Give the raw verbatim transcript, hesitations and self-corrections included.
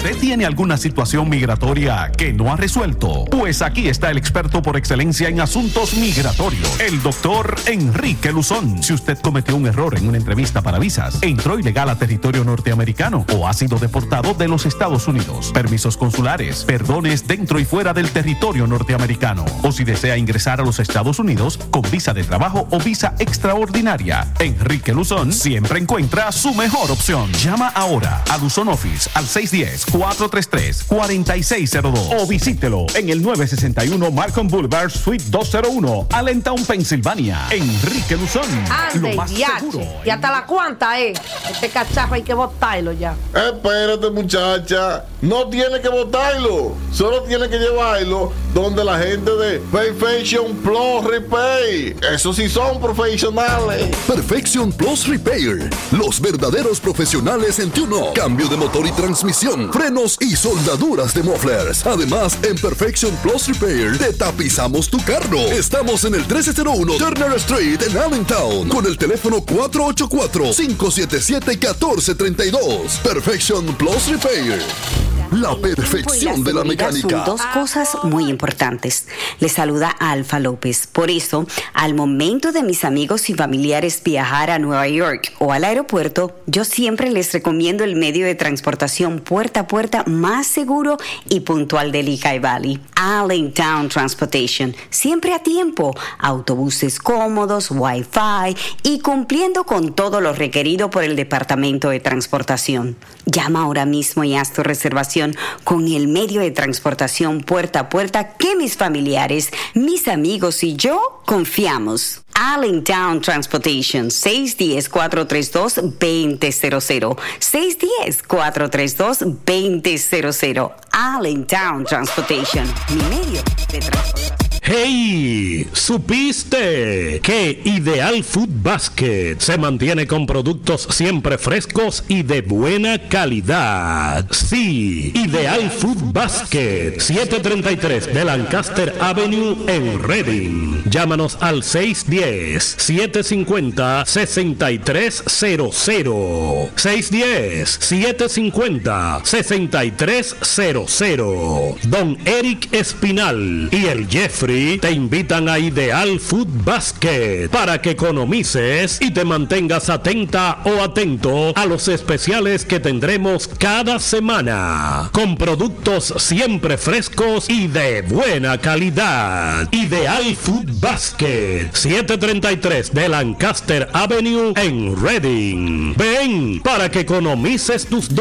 ¿Usted tiene alguna situación migratoria que no ha resuelto? Pues aquí está el experto por excelencia en asuntos migratorios, el doctor Enrique Luzón. Si usted cometió un error en una entrevista para visas, entró ilegal a territorio norteamericano o ha sido deportado de los Estados Unidos, permisos consulares, perdones dentro y fuera del territorio norteamericano, o si desea ingresar a los Estados Unidos con visa de trabajo o visa extraordinaria, Enrique Luzón siempre encuentra su mejor opción. Llama ahora a Luzón Office al seis uno cero, cuatro tres tres, cuatro seis cero dos o visítelo en el nueve sesenta y uno Markham Boulevard, Suite doscientos uno, Allentown, Pensilvania. Enrique Luzón, Ande, lo más ya, seguro. ¿Y hasta la cuanta, eh? Este cachafa hay que botarlo ya. Espérate, muchacha. No tiene que botarlo. Solo tiene que llevarlo donde la gente de Perfection Plus Repair. Esos sí son profesionales. Perfection Plus Repair. Los verdaderos profesionales en tune-up, cambio de motor y transmisión, frenos y soldaduras de mufflers. Además, en Perfection Plus Repair te tapizamos tu carro. Estamos en el trece cero uno Turner Street en Allentown con el teléfono cuatro ocho cuatro, cinco siete siete, uno cuatro tres dos. Perfection Plus Repair. La perfección de la mecánica. Son dos cosas muy importantes. Les saluda Alfa López. Por eso, al momento de mis amigos y familiares viajar a Nueva York o al aeropuerto, yo siempre les recomiendo el medio de transportación puerta a puerta más seguro y puntual de Lehigh Valley. Allentown Transportation. Siempre a tiempo. Autobuses cómodos, Wi-Fi y cumpliendo con todo lo requerido por el Departamento de Transportación. Llama ahora mismo y haz tu reservación con el medio de transportación puerta a puerta que mis familiares, mis amigos y yo confiamos. Allentown Transportation, seis uno cero, cuatro tres dos, dos cero cero cero. seis uno cero, cuatro tres dos, dos cero cero cero. Allentown Transportation, mi medio de transportación. ¡Hey! ¿Supiste que Ideal Food Basket se mantiene con productos siempre frescos y de buena calidad? Sí, Ideal Food Basket, setecientos treinta y tres de Lancaster Avenue en Reading. Llámanos al seis uno cero, siete cinco cero, seis tres cero cero. seis uno cero, siete cinco cero, seis tres cero cero. Don Eric Espinal y el Jeffrey te invitan a Ideal Food Basket para que economices y te mantengas atenta o atento a los especiales que tendremos cada semana con productos siempre frescos y de buena calidad. Ideal Food Basket, setecientos treinta y tres de Lancaster Avenue en Reading. Ven para que economices tus